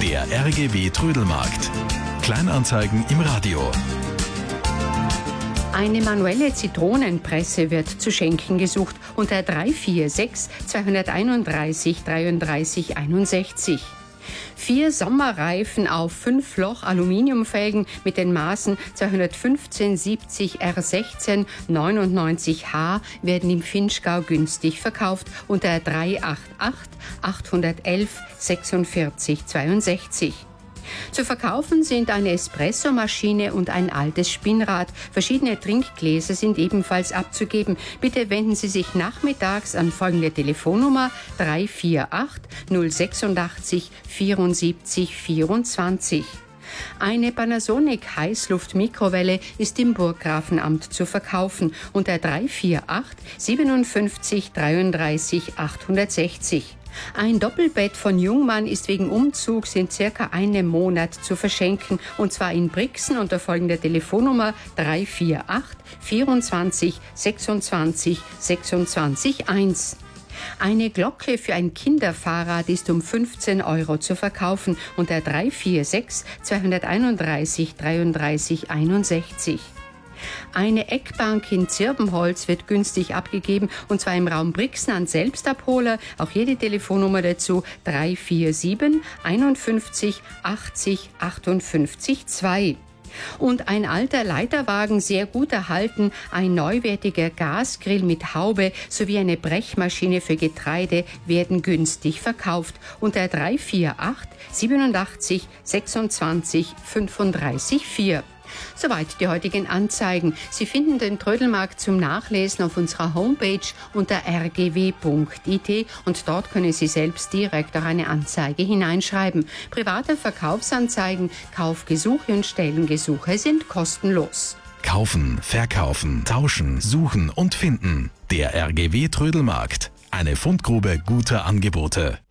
Der RGW Trödelmarkt. Kleinanzeigen im Radio. Eine manuelle Zitronenpresse wird zu schenken gesucht unter 346 231 33 61. 4 Sommerreifen auf 5-Loch Aluminiumfelgen mit den Maßen 215 70 R16 99H werden im Vinschgau günstig verkauft unter 388 811 46 62. Zu verkaufen sind eine Espressomaschine und ein altes Spinnrad. Verschiedene Trinkgläser sind ebenfalls abzugeben. Bitte wenden Sie sich nachmittags an folgende Telefonnummer 348 086 74 24. Eine Panasonic Heißluftmikrowelle ist im Burggrafenamt zu verkaufen unter 348 57 33 860. Ein Doppelbett von Jungmann ist wegen Umzugs in circa einem Monat zu verschenken, und zwar in Brixen unter folgender Telefonnummer 348 24 26 26 1. Eine Glocke für ein Kinderfahrrad ist um 15 € zu verkaufen unter 346 231 33 61. Eine Eckbank in Zirbenholz wird günstig abgegeben, und zwar im Raum Brixen an Selbstabholer. Auch hier die Telefonnummer dazu 347 51 80 58 2. Und ein alter Leiterwagen, sehr gut erhalten, ein neuwertiger Gasgrill mit Haube sowie eine Brechmaschine für Getreide werden günstig verkauft unter 348 87 26 35 4. Soweit die heutigen Anzeigen. Sie finden den Trödelmarkt zum Nachlesen auf unserer Homepage unter rgw.it und dort können Sie selbst direkt auch eine Anzeige hineinschreiben. Private Verkaufsanzeigen, Kaufgesuche und Stellengesuche sind kostenlos. Kaufen, verkaufen, tauschen, suchen und finden. Der RGW Trödelmarkt. Eine Fundgrube guter Angebote.